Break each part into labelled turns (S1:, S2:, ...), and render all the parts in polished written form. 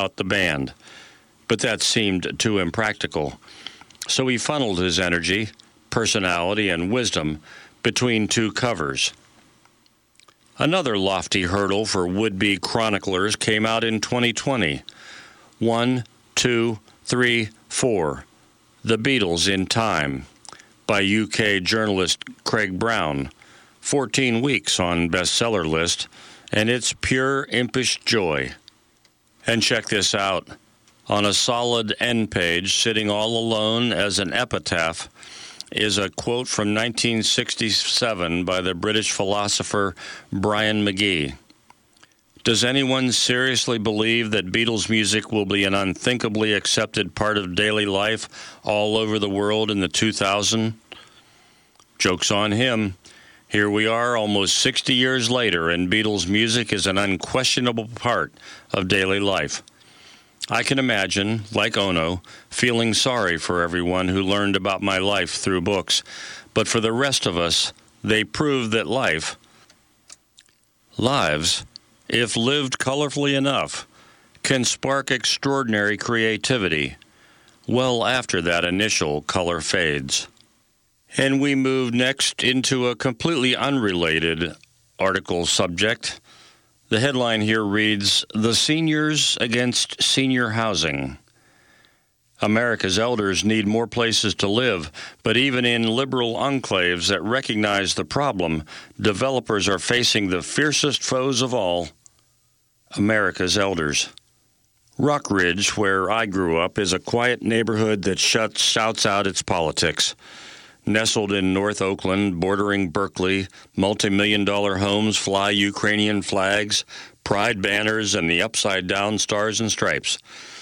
S1: out the band, but that seemed too impractical. So he funneled his energy, personality, and wisdom between two covers. Another lofty hurdle for would-be chroniclers came out in 2020. 1, 2, 3, 4. The Beatles in Time by UK journalist Craig Brown. 14 weeks on bestseller list, and it's pure impish joy. And check this out. On a solid end page, sitting all alone as an epitaph, is a quote from 1967 by the British philosopher Brian McGee. Does anyone seriously believe that Beatles music will be an unthinkably accepted part of daily life all over the world in the 2000s? Joke's on him. Here we are almost 60 years later, and Beatles music is an unquestionable part of daily life. I can imagine, like Ono, feeling sorry for everyone who learned about my life through books, but for the rest of us, they prove that lives, if lived colorfully enough, can spark extraordinary creativity well after that initial color fades. And we move next into a completely unrelated article subject. The headline here reads, "The Seniors Against Senior Housing." America's elders need more places to live, but even in liberal enclaves that recognize the problem, developers are facing the fiercest foes of all, America's elders. Rockridge, where I grew up, is a quiet neighborhood that shouts out its politics. Nestled in North Oakland, bordering Berkeley, multi-million-dollar homes fly Ukrainian flags, pride banners, and the upside-down stars and stripes.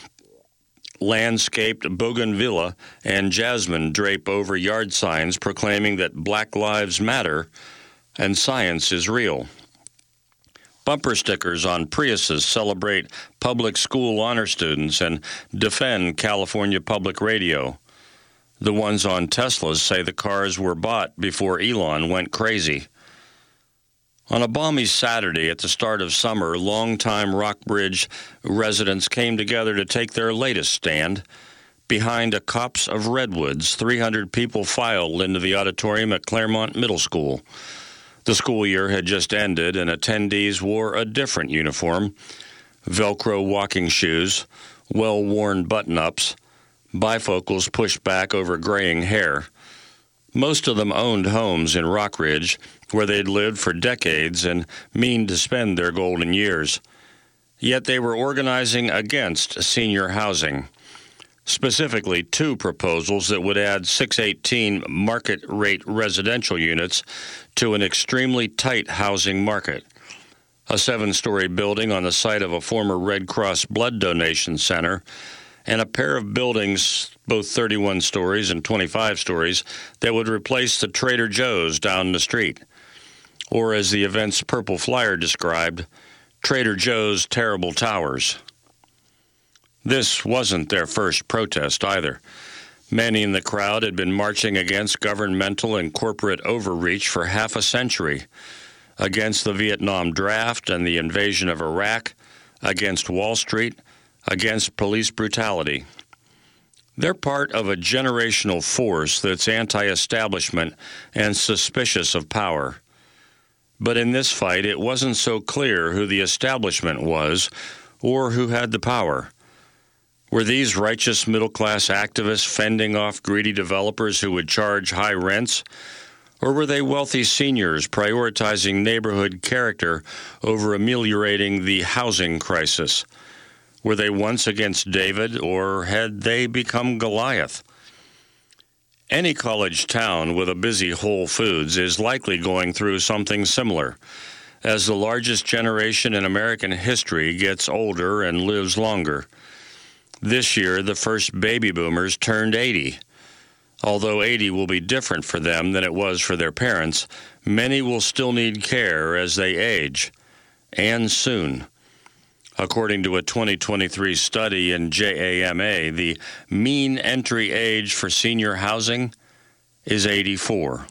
S1: Landscaped bougainvillea and jasmine drape over yard signs proclaiming that Black Lives Matter and science is real. Bumper stickers on Priuses celebrate public school honor students and defend California Public Radio. The ones on Teslas say the cars were bought before Elon went crazy. On a balmy Saturday at the start of summer, longtime Rockbridge residents came together to take their latest stand. Behind a copse of redwoods, 300 people filed into the auditorium at Claremont Middle School. The school year had just ended, and attendees wore a different uniform: Velcro walking shoes, well-worn button-ups, bifocals pushed back over graying hair. Most of them owned homes in Rockridge, where they'd lived for decades and mean to spend their golden years. Yet they were organizing against senior housing, specifically two proposals that would add 618 market-rate residential units to an extremely tight housing market. A 7-story building on the site of a former Red Cross blood donation center, and a pair of buildings, both 31 stories and 25 stories, that would replace the Trader Joe's down the street. Or as the event's Purple Flyer described, Trader Joe's terrible towers. This wasn't their first protest either. Many in the crowd had been marching against governmental and corporate overreach for half a century, against the Vietnam draft and the invasion of Iraq, against Wall Street, against police brutality. They're part of a generational force that's anti-establishment and suspicious of power. But in this fight, it wasn't so clear who the establishment was or who had the power. Were these righteous middle-class activists fending off greedy developers who would charge high rents? Or were they wealthy seniors prioritizing neighborhood character over ameliorating the housing crisis? Were they once against David, or had they become Goliath? Any college town with a busy Whole Foods is likely going through something similar, as the largest generation in American history gets older and lives longer. This year, the first baby boomers turned 80. Although 80 will be different for them than it was for their parents, many will still need care as they age, and soon. According to a 2023 study in JAMA, the mean entry age for senior housing is 84.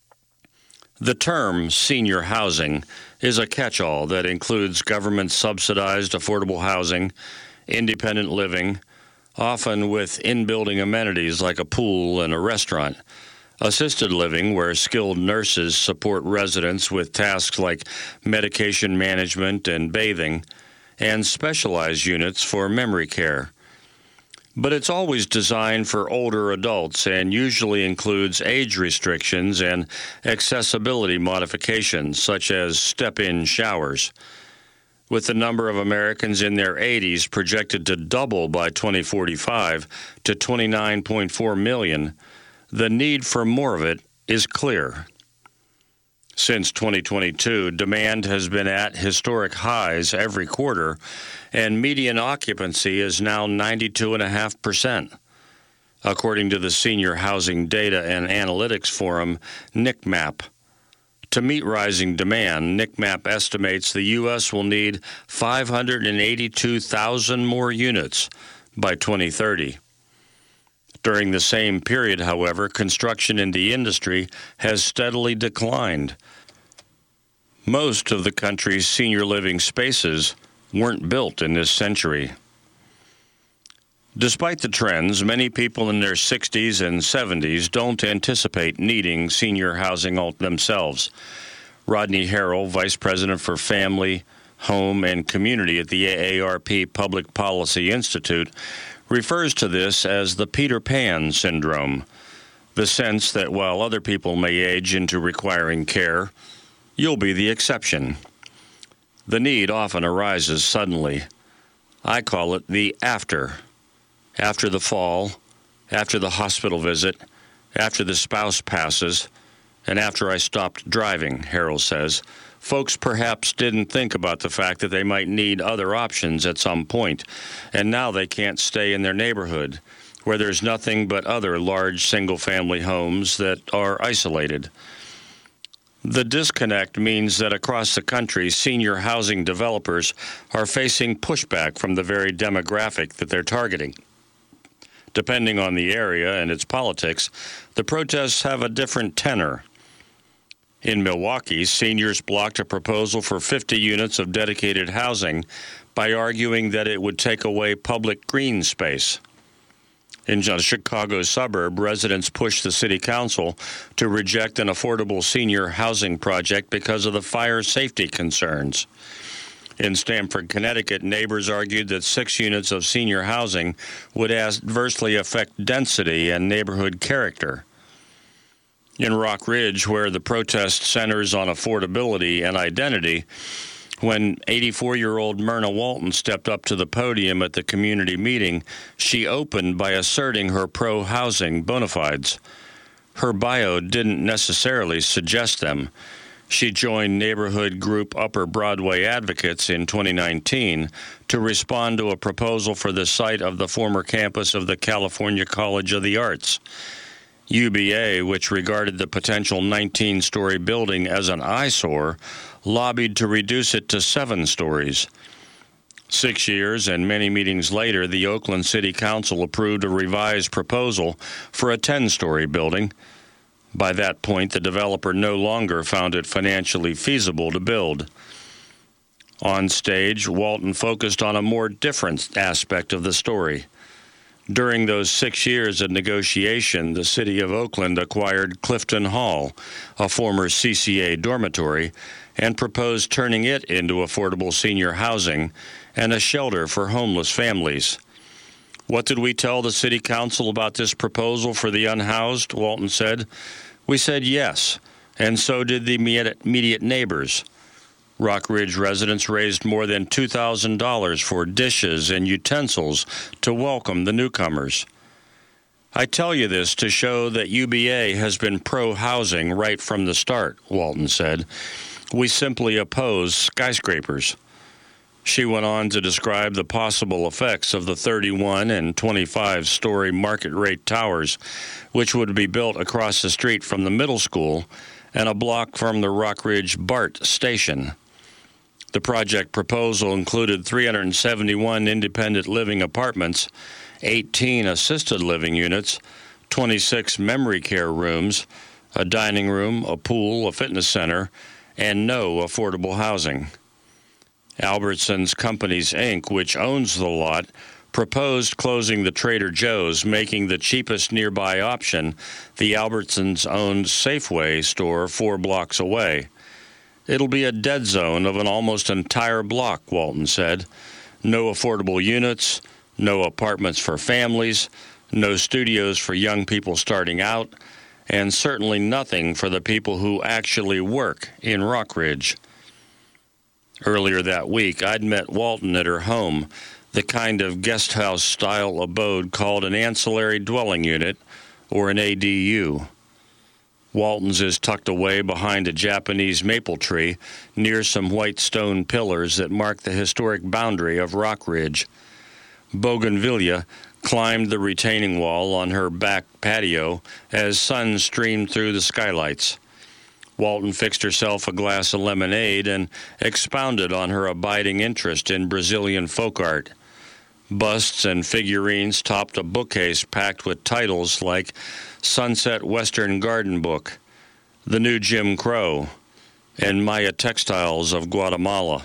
S1: The term senior housing is a catch-all that includes government-subsidized affordable housing, independent living, often with in-building amenities like a pool and a restaurant, assisted living, where skilled nurses support residents with tasks like medication management and bathing, and specialized units for memory care. But it's always designed for older adults and usually includes age restrictions and accessibility modifications, such as step-in showers. With the number of Americans in their 80s projected to double by 2045 to 29.4 million, the need for more of it is clear. Since 2022, demand has been at historic highs every quarter, and median occupancy is now 92.5%. According to the Senior Housing Data and Analytics Forum, NICMAP. To meet rising demand, NICMAP estimates the U.S. will need 582,000 more units by 2030. During the same period, however, construction in the industry has steadily declined. Most of the country's senior living spaces weren't built in this century. Despite the trends, many people in their 60s and 70s don't anticipate needing senior housing themselves. Rodney Harrell, Vice President for Family, Home, and Community at the AARP Public Policy Institute, refers to this as the Peter Pan syndrome, the sense that while other people may age into requiring care, you'll be the exception. The need often arises suddenly. I call it the after. After the fall, after the hospital visit, after the spouse passes, and after I stopped driving, Harrell says. Folks perhaps didn't think about the fact that they might need other options at some point, and now they can't stay in their neighborhood, where there's nothing but other large single-family homes that are isolated. The disconnect means that across the country, senior housing developers are facing pushback from the very demographic that they're targeting. Depending on the area and its politics, the protests have a different tenor. In Milwaukee, seniors blocked a proposal for 50 units of dedicated housing by arguing that it would take away public green space. In a Chicago suburb, residents pushed the city council to reject an affordable senior housing project because of the fire safety concerns. In Stamford, Connecticut, neighbors argued that 6 units of senior housing would adversely affect density and neighborhood character. In Rock Ridge, where the protest centers on affordability and identity, when 84-year-old Myrna Walton stepped up to the podium at the community meeting, she opened by asserting her pro-housing bona fides. Her bio didn't necessarily suggest them. She joined neighborhood group Upper Broadway Advocates in 2019 to respond to a proposal for the site of the former campus of the California College of the Arts. UBA, which regarded the potential 19-story building as an eyesore, lobbied to reduce it to 7 stories. 6 years and many meetings later, the Oakland City Council approved a revised proposal for a 10-story building. By that point, the developer no longer found it financially feasible to build. On stage, Walton focused on a more different aspect of the story. During those 6 years of negotiation, the city of Oakland acquired Clifton Hall, a former CCA dormitory, and proposed turning it into affordable senior housing and a shelter for homeless families. What did we tell the city council about this proposal for the unhoused? Walton said. We said yes, and so did the immediate neighbors. Rock Ridge residents raised more than $2,000 for dishes and utensils to welcome the newcomers. I tell you this to show that UBA has been pro-housing right from the start, Walton said. We simply oppose skyscrapers. She went on to describe the possible effects of the 31 and 25-story market-rate towers, which would be built across the street from the middle school and a block from the Rock Ridge BART station. The project proposal included 371 independent living apartments, 18 assisted living units, 26 memory care rooms, a dining room, a pool, a fitness center, and no affordable housing. Albertsons Companies, Inc., which owns the lot, proposed closing the Trader Joe's, making the cheapest nearby option the Albertsons-owned Safeway store 4 blocks away. It'll be a dead zone of an almost entire block, Walton said. No affordable units, no apartments for families, no studios for young people starting out, and certainly nothing for the people who actually work in Rockridge. Earlier that week, I'd met Walton at her home, the kind of guest house-style abode called an ancillary dwelling unit, or an ADU. Walton's is tucked away behind a Japanese maple tree near some white stone pillars that mark the historic boundary of Rockridge. Bougainvillea climbed the retaining wall on her back patio as sun streamed through the skylights. Walton fixed herself a glass of lemonade and expounded on her abiding interest in Brazilian folk art. Busts and figurines topped a bookcase packed with titles like Sunset Western Garden Book, The New Jim Crow, and Maya Textiles of Guatemala.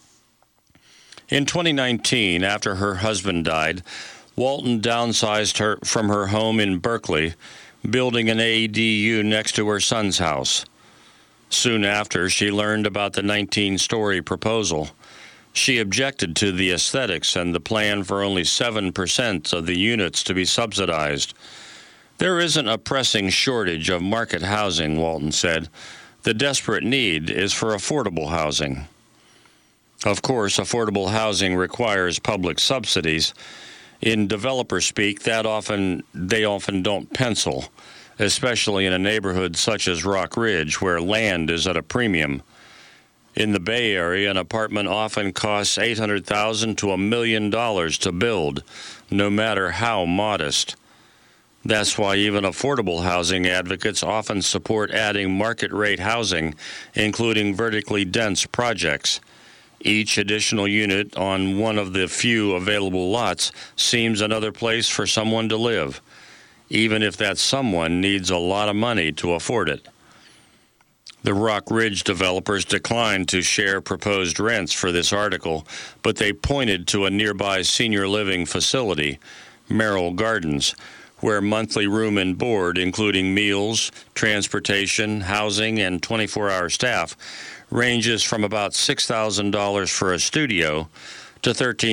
S1: In 2019, after her husband died, Walton downsized from her home in Berkeley, building an ADU next to her son's house. Soon after, she learned about the 19-story proposal. She objected to the aesthetics and the plan for only 7% of the units to be subsidized. There isn't a pressing shortage of market housing, Walton said. The desperate need is for affordable housing. Of course, affordable housing requires public subsidies. In developer speak, they often don't pencil, especially in a neighborhood such as Rockridge, where land is at a premium. In the Bay Area, an apartment often costs $800,000 to $1 million to build, no matter how modest. That's why even affordable housing advocates often support adding market-rate housing, including vertically dense projects. Each additional unit on one of the few available lots seems another place for someone to live, even if that someone needs a lot of money to afford it. The Rockridge developers declined to share proposed rents for this article, but they pointed to a nearby senior living facility, Merrill Gardens, where monthly room and board, including meals, transportation, housing, and 24-hour staff, ranges from about $6,000 for a studio to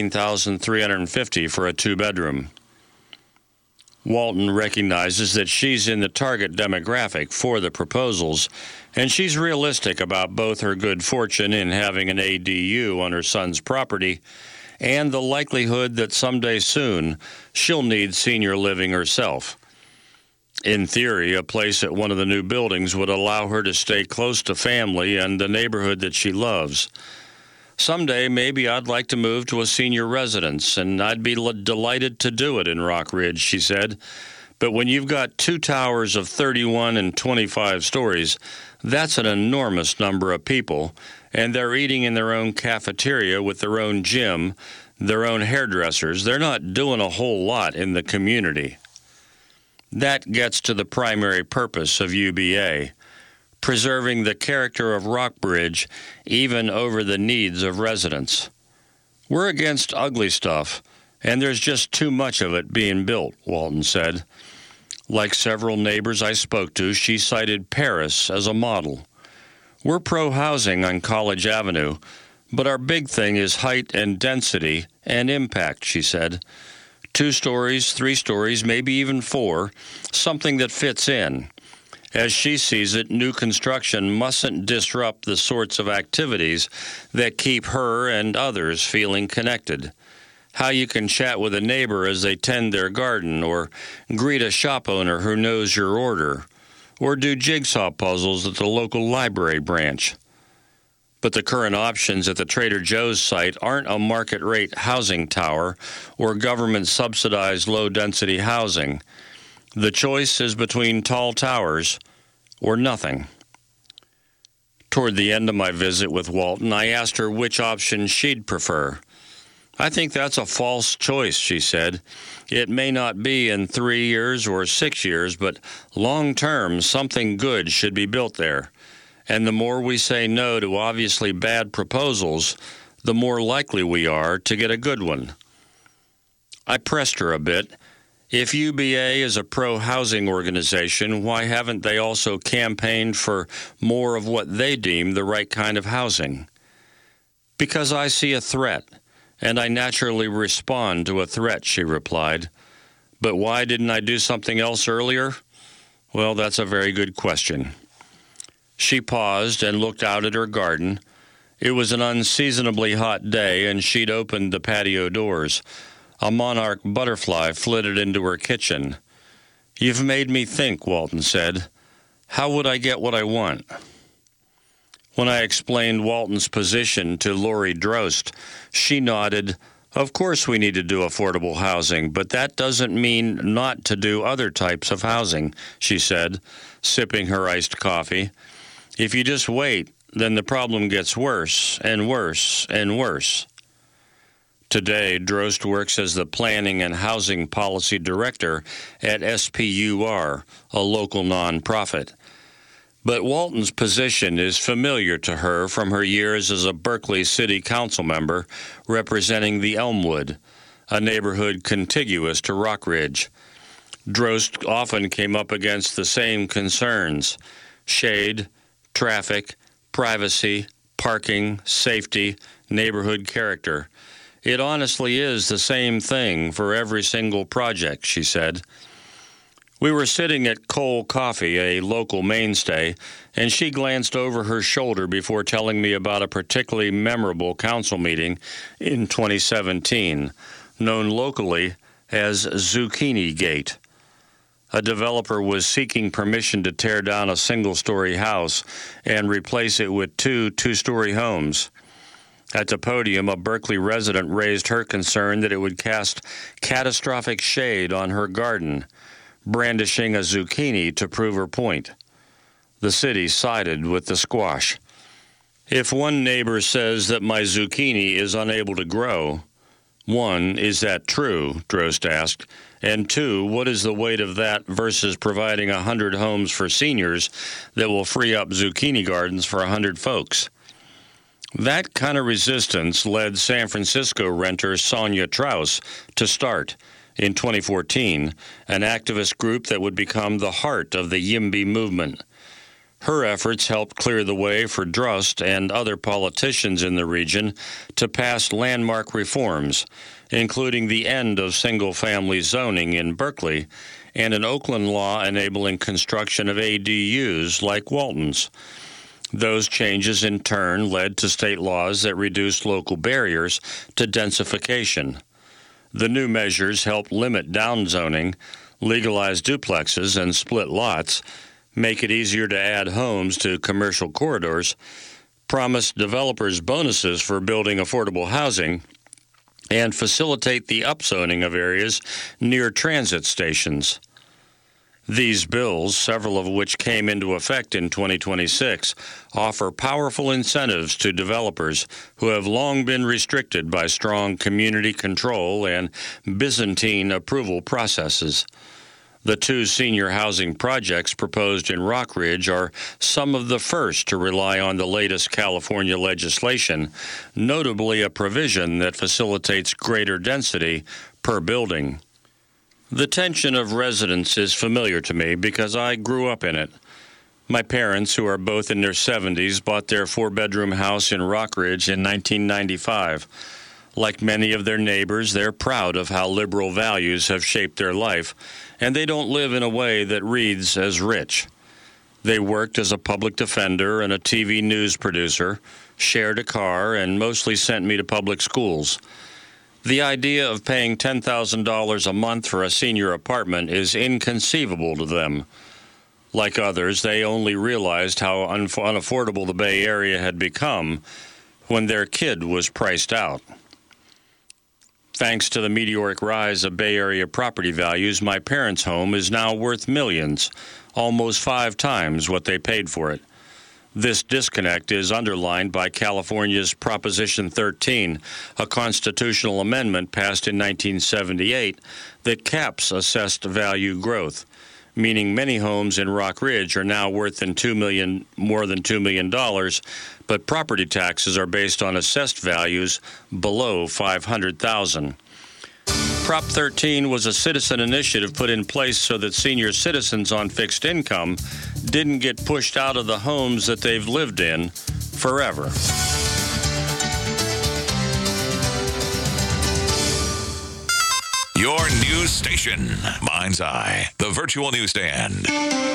S1: $13,350 for a two-bedroom. Walton recognizes that she's in the target demographic for the proposals, and she's realistic about both her good fortune in having an ADU on her son's property and the likelihood that someday soon she'll need senior living herself. In theory, a place at one of the new buildings would allow her to stay close to family and the neighborhood that she loves. Someday, maybe I'd like to move to a senior residence, and I'd be delighted to do it in Rockridge, she said. But when you've got 2 towers of 31 and 25 stories, that's an enormous number of people, and they're eating in their own cafeteria with their own gym, their own hairdressers. They're not doing a whole lot in the community. That gets to the primary purpose of UBA, preserving the character of Rockridge even over the needs of residents. We're against ugly stuff, and there's just too much of it being built, Walton said. Like several neighbors I spoke to, she cited Paris as a model. We're pro-housing on College Avenue, but our big thing is height and density and impact, she said. 2 stories, 3 stories, maybe even 4, something that fits in. As she sees it, new construction mustn't disrupt the sorts of activities that keep her and others feeling connected. How you can chat with a neighbor as they tend their garden, or greet a shop owner who knows your order, or do jigsaw puzzles at the local library branch. But the current options at the Trader Joe's site aren't a market-rate housing tower or government-subsidized low-density housing. The choice is between tall towers or nothing. Toward the end of my visit with Walton, I asked her which option she'd prefer. I think that's a false choice, she said. It may not be in 3 years or 6 years, but long-term, something good should be built there. And the more we say no to obviously bad proposals, the more likely we are to get a good one. I pressed her a bit. If UBA is a pro-housing organization, why haven't they also campaigned for more of what they deem the right kind of housing? Because I see a threat, and I naturally respond to a threat, she replied. But why didn't I do something else earlier? Well, that's a very good question. She paused and looked out at her garden. It was an unseasonably hot day, and she'd opened the patio doors. A monarch butterfly flitted into her kitchen. "You've made me think," Walton said. "How would I get what I want?" When I explained Walton's position to Lori Drost, she nodded. "Of course we need to do affordable housing, but that doesn't mean not to do other types of housing," she said, sipping her iced coffee. "If you just wait, then the problem gets worse and worse and worse." Today, Drost works as the Planning and Housing Policy Director at SPUR, a local nonprofit. But Walton's position is familiar to her from her years as a Berkeley City Council member representing the Elmwood, a neighborhood contiguous to Rockridge. Drost often came up against the same concerns: shade, traffic, privacy, parking, safety, neighborhood character. "It honestly is the same thing for every single project," she said. We were sitting at Cole Coffee, a local mainstay, and she glanced over her shoulder before telling me about a particularly memorable council meeting in 2017, known locally as Zucchini Gate. A developer was seeking permission to tear down a single-story house and replace it with two-story homes. At the podium, a Berkeley resident raised her concern that it would cast catastrophic shade on her garden, brandishing a zucchini to prove her point. The city sided with the squash. "If one neighbor says that my zucchini is unable to grow, one, is that true?" Drost asked. "And two, what is the weight of that versus providing 100 homes for seniors that will free up zucchini gardens for 100 folks?" That kind of resistance led San Francisco renter Sonia Traus to start, in 2014, an activist group that would become the heart of the YIMBY movement. Her efforts helped clear the way for Drost and other politicians in the region to pass landmark reforms, including the end of single-family zoning in Berkeley and an Oakland law enabling construction of ADUs like Walton's. Those changes in turn led to state laws that reduced local barriers to densification. The new measures helped limit downzoning, legalize duplexes and split lots, make it easier to add homes to commercial corridors, promise developers bonuses for building affordable housing, and facilitate the upzoning of areas near transit stations. These bills, several of which came into effect in 2026, offer powerful incentives to developers who have long been restricted by strong community control and Byzantine approval processes. The two senior housing projects proposed in Rockridge are some of the first to rely on the latest California legislation, notably a provision that facilitates greater density per building. The tension of residence is familiar to me because I grew up in it. My parents, who are both in their 70s, bought their four-bedroom house in Rockridge in 1995. Like many of their neighbors, they're proud of how liberal values have shaped their life, and they don't live in a way that reads as rich. They worked as a public defender and a TV news producer, shared a car, and mostly sent me to public schools. The idea of paying $10,000 a month for a senior apartment is inconceivable to them. Like others, they only realized how unaffordable the Bay Area had become when their kid was priced out. Thanks to the meteoric rise of Bay Area property values, my parents' home is now worth millions, almost 5 times what they paid for it. This disconnect is underlined by California's Proposition 13, a constitutional amendment passed in 1978 that caps assessed value growth. meaning many homes in Rock Ridge are now worth more than $2 million, but property taxes are based on assessed values below $500,000. Prop 13 was a citizen initiative put in place so that senior citizens on fixed income didn't get pushed out of the homes that they've lived in forever.
S2: Your news station, Mind's Eye, the virtual newsstand.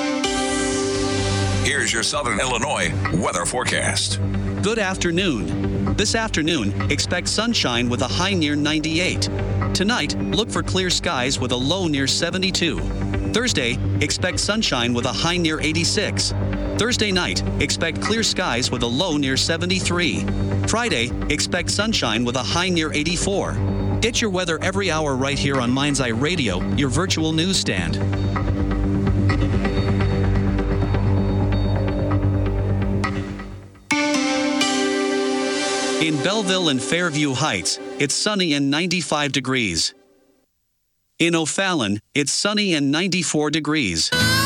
S2: Here's your Southern Illinois weather forecast.
S3: Good afternoon. This afternoon, expect sunshine with a high near 98. Tonight, look for clear skies with a low near 72. Thursday, expect sunshine with a high near 86. Thursday night, expect clear skies with a low near 73. Friday, expect sunshine with a high near 84. Get your weather every hour right here on Mind's Eye Radio, your virtual newsstand. In Belleville and Fairview Heights, it's sunny and 95 degrees. In O'Fallon, it's sunny and 94 degrees.